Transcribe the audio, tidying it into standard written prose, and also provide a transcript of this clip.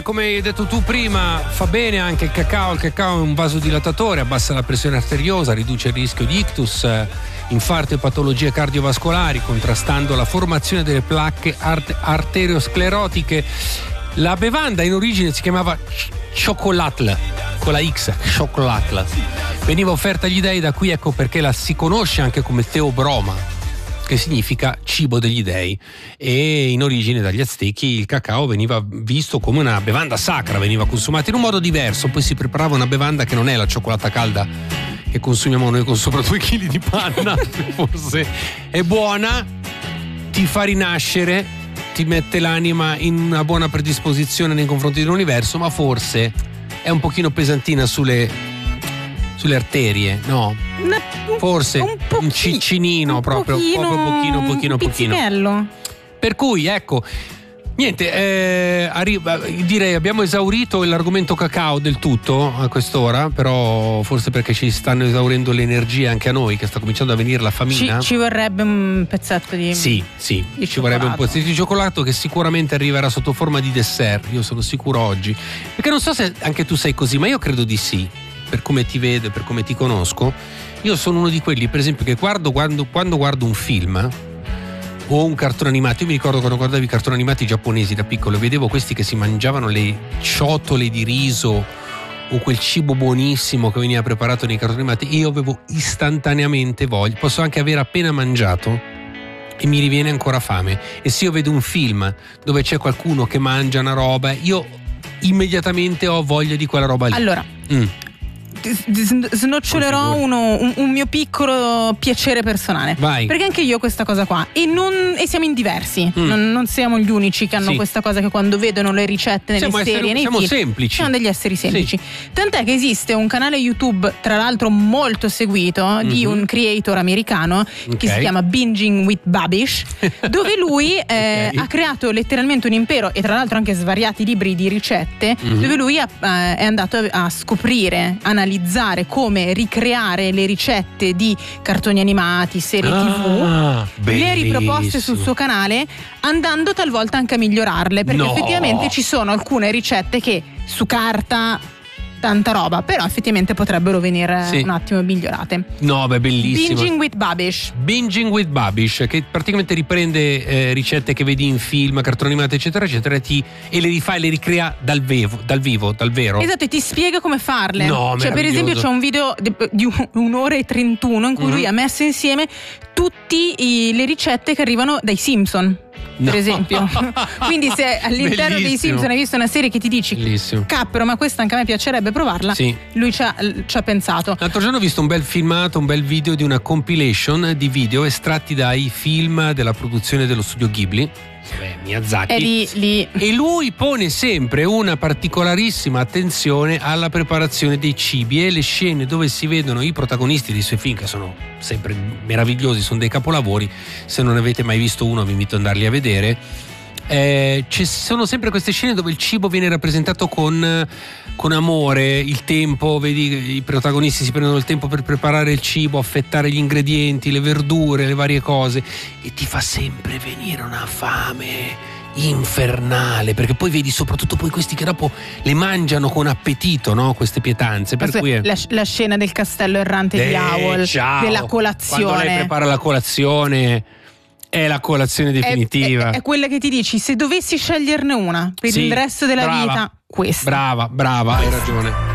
Come hai detto tu prima, fa bene anche il cacao. Il cacao è un vasodilatatore, abbassa la pressione arteriosa, riduce il rischio di ictus, infarto e patologie cardiovascolari, contrastando la formazione delle placche arteriosclerotiche. La bevanda in origine si chiamava Chocolatl, con la X, Chocolatl. Veniva offerta agli dei, da qui ecco perché la si conosce anche come Theobroma, che significa cibo degli dei, e in origine dagli Aztechi il cacao veniva visto come una bevanda sacra, veniva consumata in un modo diverso, poi si preparava una bevanda che non è la cioccolata calda che consumiamo noi con sopra 2 kg di panna, forse è buona, ti fa rinascere, ti mette l'anima in una buona predisposizione nei confronti dell'universo, ma forse è un pochino pesantina sulle arterie, no? Forse un ciccinino, proprio pochino. Per cui ecco, niente, direi abbiamo esaurito l'argomento cacao del tutto a quest'ora, però forse perché ci stanno esaurendo le energie anche a noi, che sta cominciando a venire la famina. Ci vorrebbe un pezzetto di ci vorrebbe un pezzetto di cioccolato, che sicuramente arriverà sotto forma di dessert, io sono sicuro oggi, perché non so se anche tu sei così, ma io credo di sì. Per come ti vedo e per come ti conosco, io sono uno di quelli, per esempio, che quando guardo un film o un cartone animato, io mi ricordo quando guardavo i cartoni animati giapponesi da piccolo, vedevo questi che si mangiavano le ciotole di riso o quel cibo buonissimo che veniva preparato nei cartoni animati, io avevo istantaneamente voglia, posso anche aver appena mangiato e mi riviene ancora fame, e se io vedo un film dove c'è qualcuno che mangia una roba, io immediatamente ho voglia di quella roba lì. Allora snocciolerò un mio piccolo piacere personale. Vai. Perché anche io ho questa cosa qua e siamo in diversi, non siamo gli unici che hanno questa cosa, che quando vedono le ricette nelle serie, nei film, semplici, siamo degli esseri semplici. Tant'è che esiste un canale YouTube, tra l'altro molto seguito, di un creator americano che si chiama Binging with Babish, dove lui ha creato letteralmente un impero, e tra l'altro anche svariati libri di ricette, dove lui è andato a scoprire, analizzare come ricreare le ricette di cartoni animati, serie TV, le ha riproposte sul suo canale, andando talvolta anche a migliorarle, perché effettivamente ci sono alcune ricette che su carta tanta roba, però effettivamente potrebbero venire un attimo migliorate. No, beh, bellissimo. Binging with Babish, che praticamente riprende ricette che vedi in film, cartoni animati, eccetera, eccetera, e le rifà e le ricrea dal vero. Esatto, e ti spiega come farle. Cioè, per esempio, c'è un video di 1 ora e 31 in cui lui ha messo insieme tutte le ricette che arrivano dai Simpson. Per esempio, quindi se all'interno dei Simpson hai visto una serie che ti dici cappero, ma questa anche a me piacerebbe provarla, lui ci ha pensato. L'altro giorno ho visto un bel filmato, un bel video di una compilation di video estratti dai film della produzione dello studio Ghibli, Miyazaki, e lui pone sempre una particolarissima attenzione alla preparazione dei cibi, e le scene dove si vedono i protagonisti dei suoi film, che sono sempre meravigliosi, sono dei capolavori. Se non avete mai visto uno vi invito ad andarli a vedere. Ci sono sempre queste scene dove il cibo viene rappresentato con amore, il tempo, vedi, i protagonisti si prendono il tempo per preparare il cibo, affettare gli ingredienti, le verdure, le varie cose, e ti fa sempre venire una fame infernale, perché poi vedi soprattutto poi questi che dopo le mangiano con appetito, no? Queste pietanze, per cui la scena del castello errante di Howl, della colazione, quando lei prepara la colazione, è la colazione definitiva, è quella che ti dici, se dovessi sceglierne una per il resto della vita, questa. Brava, hai ragione.